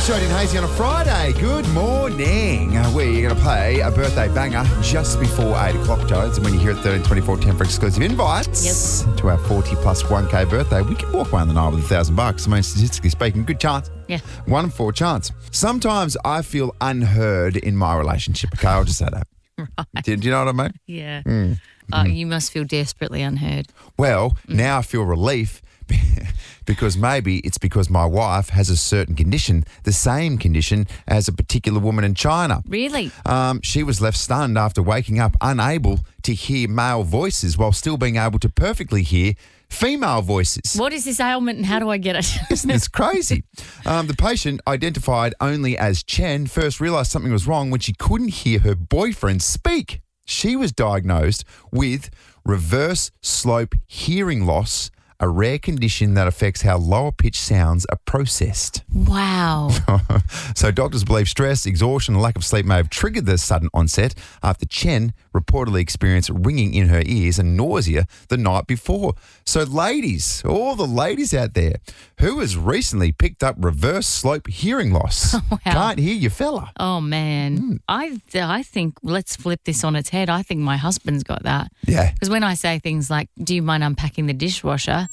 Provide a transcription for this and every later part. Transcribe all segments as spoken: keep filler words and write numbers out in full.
it's Jody and Hazy on a Friday. Good morning. Uh, We're going to play a birthday banger just before eight o'clock, Jodes. And when you hear it, thirteen twenty-four ten for exclusive invites Yep. to our forty plus one K birthday, we can walk away on the night with a thousand bucks. I mean, statistically speaking, good chance. Yeah. One in four chance. Sometimes I feel unheard in my relationship. Okay, I'll just say that. Right. Do, do you know what I mean? Yeah. Mm. Oh, you must feel desperately unheard. Well, now I feel relief because maybe it's because my wife has a certain condition, the same condition as a particular woman in China. Really? Um, she was left stunned after waking up unable to hear male voices while still being able to perfectly hear female voices. What is this ailment and how do I get it? Isn't this crazy? Um, the patient, identified only as Chen, first realised something was wrong when she couldn't hear her boyfriend speak. She was diagnosed with reverse slope hearing loss, a rare condition that affects how lower pitch sounds are processed. Wow. So doctors believe stress, exhaustion, and lack of sleep may have triggered the sudden onset after Chen reportedly experienced ringing in her ears and nausea the night before. So ladies, all the ladies out there, who has recently picked up reverse slope hearing loss? Wow. Can't hear your fella. Oh, man. I I think, let's flip this on its head. I think my husband's got that. Yeah. Because when I say things like, do you mind unpacking the dishwasher?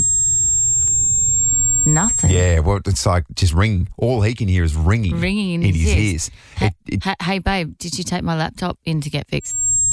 Nothing. Yeah, well, it's like just ringing. All he can hear is ringing, Ringing in in his his ears. ears. Ha- It- it- ha- hey, babe, did you take my laptop in to get fixed?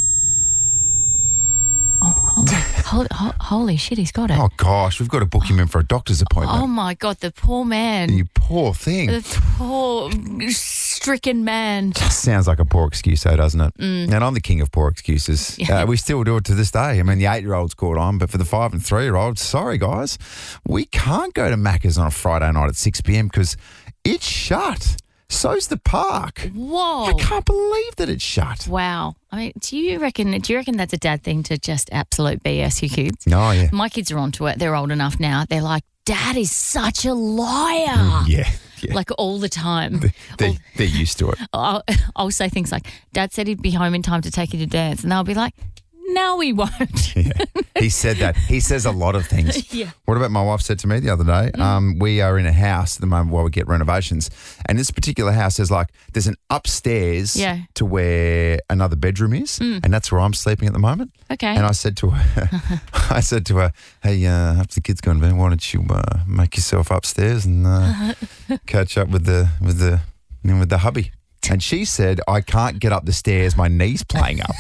Oh, holy, holy, ho- holy shit, he's got it. oh, gosh, we've got to book him in for a doctor's appointment. Oh, my God, the poor man. You poor thing. The poor stricken man. Sounds like a poor excuse, though, doesn't it? Mm. And I'm the king of poor excuses. Yeah. Uh, we still do it to this day. I mean, the eight-year-old's caught on, but for the five- and three-year-olds, sorry, guys, we can't go to Macca's on a Friday night at six p.m. because it's shut. So's the park. Whoa. I can't believe that it's shut. Wow. I mean, do you reckon do you reckon that's a dad thing to just absolute B S your kids? Oh, yeah. My kids are onto it. They're old enough now. They're like, Dad is such a liar. Yeah. yeah. Like all the time. They, Or- they're used to it. I'll, I'll say things like, Dad said he'd be home in time to take you to dance. And they'll be like, no, he won't. Yeah. He said that. He says a lot of things. Yeah. What about my wife said to me the other day? Mm. Um, we are in a house at the moment while we get renovations. And this particular house is like, there's an upstairs Yeah. to where another bedroom is. Mm. And that's where I'm sleeping at the moment. Okay. And I said to her, I said to her, hey, uh, after the kids gone to bed, why don't you uh, make yourself upstairs and uh, catch up with the, with the, you know, with the hubby? And she said, I can't get up the stairs. My knee's playing up.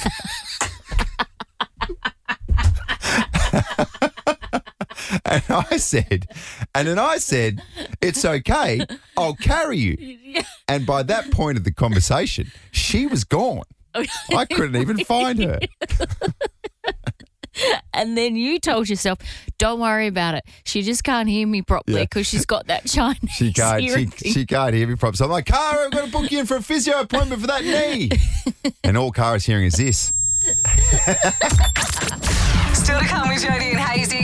And I said, and then I said, it's okay, I'll carry you. And by that point of the conversation, she was gone. I couldn't even find her. And then you told yourself, don't worry about it. She just can't hear me properly Yeah. because she's got that Chinese She can't, hearing she, thing. she can't hear me properly. So I'm like, Cara, I've got to book you in for a physio appointment for that knee. And all Cara's hearing is this. Still to come with Jody and Hazy.